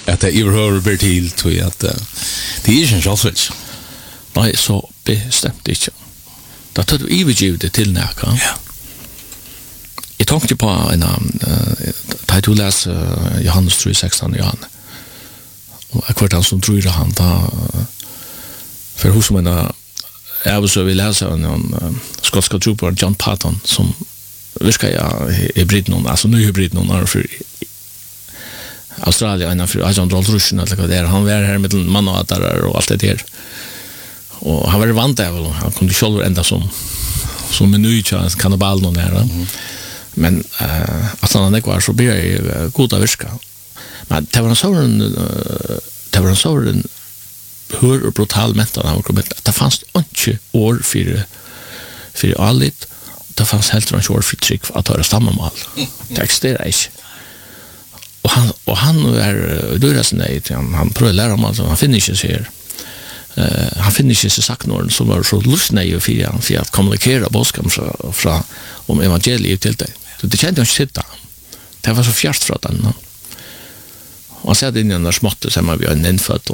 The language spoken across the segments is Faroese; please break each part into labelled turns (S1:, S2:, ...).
S1: att det överhör blir till till att det är inte så svårt.
S2: Nej, så bestämt inte. Da tar du ivergivet det til næka.
S1: Ja.
S2: Jeg tenkte på en da du leser Johannes 3:16 Johan. Og akkurat han som tror han da for hos som jeg så vi leser en skotska trooper John Patton som virker hybrid noen, altså ny hybrid noen for Australien innenfor Ajan Rollrushen eller hva det er. Han var her med mann og atarer og alt det der. Og han var vant av, han kunne selv enda som meny til kannibalen og der. Men at han ikke var så blir jeg god av virka. Men det var en sånn hør og brutal mental han var kommet. Det fanns ikke år for allit. Det fanns helt ikke år for trygg at det var stammemal. Det eksisterer ikke. Og han er døresnøyd. Han prøver å lære om alt. Han finner ikke seg her. Han finner ikke seg saknåren som var så lustnøy for å kommunikere bådskap fra om evangeliet til deg. Det kjente han ikke sitte. Det var så fjert fra den. Og han sier inn i den der småtte som vi har en innfødt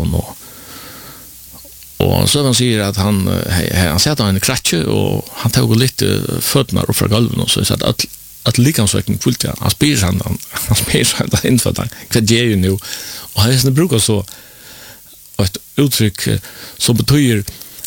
S2: og så han sier at han sier at han er kratsje og han tar litt føttene opp fra gulven og så sier at likansøkning fullt ja. Han spyr seg den innfødt hva det er jo nå og han bruker så et uttrykk som betyder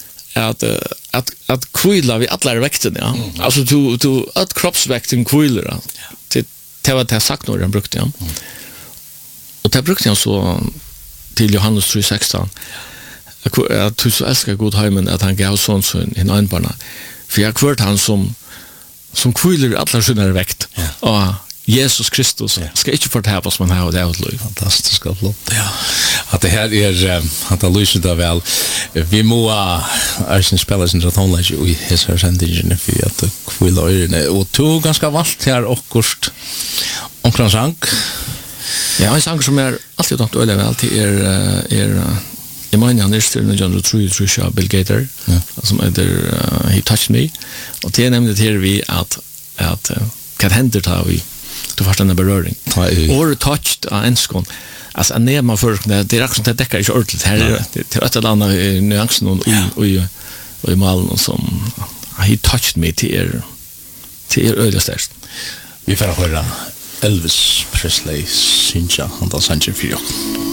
S2: at kvila vi alla vekten ja. Alltså du att kroppsvekten kvilar. Det var det sagt när han brukte ja. Och det brukte han så till Johannes 3:16. Att du så älskar god heimen att han gav sån en anbarna. För jag kvart han som kvilar alla sina vekt. Ja. Jesus Kristus ska inte fortälla vad man har det outliv.
S1: Fantastiskt flott. Ja. Att det här är att det lyser det väl. Vi må Arsen spela sin tonlage i hela sändningen för att kvilla öronen och tog ganska valt här och kort omkring sang.
S2: Ja, en sang som är alltid något öle väl till i många nästan John True Bill Gator som heter He Touched Me och det nämnde här vi att kan hända tar vi du förstår den beröring. Or touched en skon. Alltså när man för det är också det täcker inte ordentligt här till ett eller annat nyansen och i malen som He touched me till ödestärst.
S1: Vi får höra Elvis Presley synja han tar sanchen för